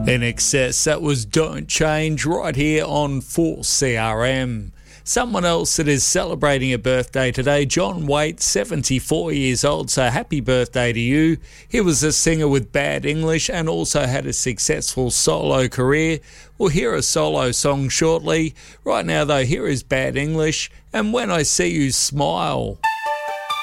In excess, that was Don't Change right here on 4CRM. Someone else that is celebrating a birthday today, John Waite, 74 years old, so happy birthday to you. He was a singer with Bad English and also had a successful solo career. We'll hear a solo song shortly. Right now though, here is Bad English and When I See You Smile.